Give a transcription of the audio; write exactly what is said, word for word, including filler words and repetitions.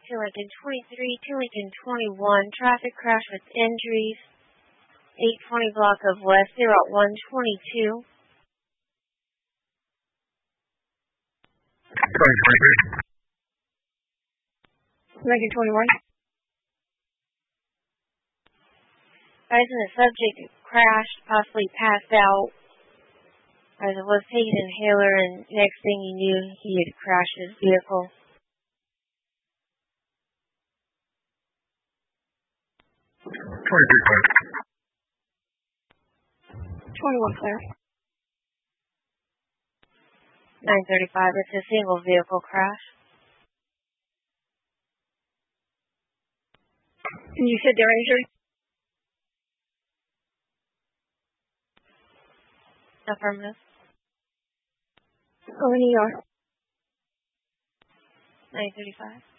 to Lincoln twenty-three to Lincoln twenty-one. Traffic crash with injuries. eight twenty block of West zero one twenty-two. Lincoln twenty-one. Guys, and the subject crashed, possibly passed out. As it was taking an inhaler, and next thing he knew, he had crashed his vehicle. twenty-one clear. nine thirty-five, it's a single vehicle crash. And you said they're injured? Affirmative. Go in E R. nine thirty-five.